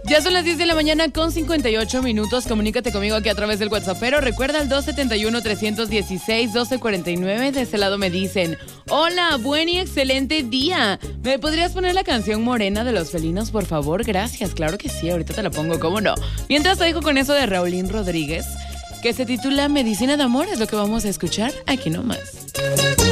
Ya son las 10 de la mañana con 58 minutos. Comunícate conmigo aquí a través del WhatsApp. Pero recuerda el 271-316-1249. De ese lado me dicen: hola, buen y excelente día. ¿Me podrías poner la canción Morena de Los Felinos, por favor? Gracias. Claro que sí, ahorita te la pongo, ¿cómo no? Mientras te dejo con eso de Raulín Rodríguez, que se titula Medicina de Amor. Es lo que vamos a escuchar aquí nomás.